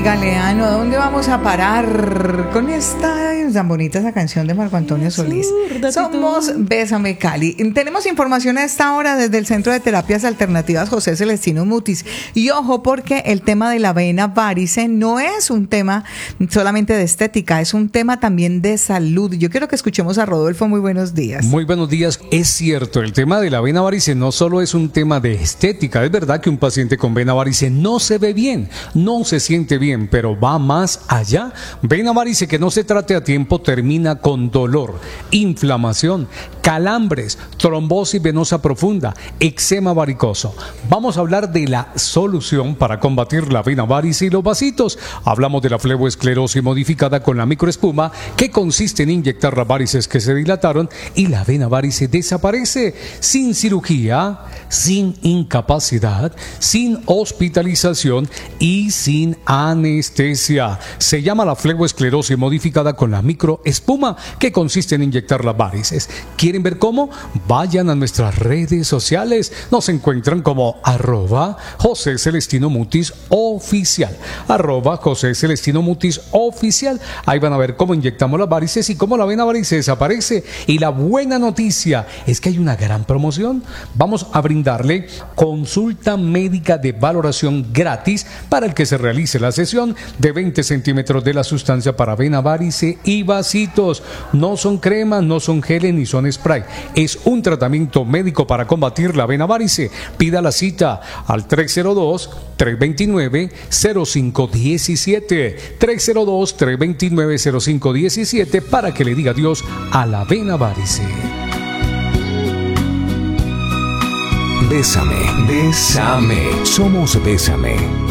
Galeano, ¿a dónde vamos a parar con esta tan bonita esa canción de Marco Antonio Solís? Somos Bésame Cali. Tenemos información a esta hora desde el Centro de Terapias Alternativas José Celestino Mutis. Y ojo, porque el tema de la vena varice no es un tema solamente de estética, es un tema también de salud. Yo quiero que escuchemos a Rodolfo. Muy buenos días. Muy buenos días. Es cierto, el tema de la vena varice no solo es un tema de estética. Es verdad que un paciente con vena varice no se ve bien, no se siente bien, pero va más allá. Vena varice que no se trate a tiempo termina con dolor, inflamación, calambres, trombosis venosa profunda, eczema varicoso. Vamos a hablar de la solución para combatir la vena varice y los vasitos. Hablamos de la fleboesclerosis modificada con la microespuma, que consiste en inyectar las varices que se dilataron y la vena varice desaparece sin cirugía, sin incapacidad, sin hospitalización y sin anestesia. Se llama la fleboesclerosis modificada con la microespuma, que consiste en inyectar las varices. ¿Quieren ver cómo? Vayan a nuestras redes sociales. Nos encuentran como @José Celestino Mutis oficial. @José Celestino Mutis oficial. Ahí van a ver cómo inyectamos las varices y cómo la vena varice desaparece. Y la buena noticia es que hay una gran promoción. Vamos a brindarle consulta médica de valoración gratis para el que se realice la sesión de 20 centímetros de la sustancia para vena varice y vasitos. No son cremas, no son geles ni son spray. Es un tratamiento médico para combatir la vena varice. Pida la cita al 302-329-0517. 302-329-0517 para que le diga adiós a la vena varice. Bésame, bésame. Somos Bésame.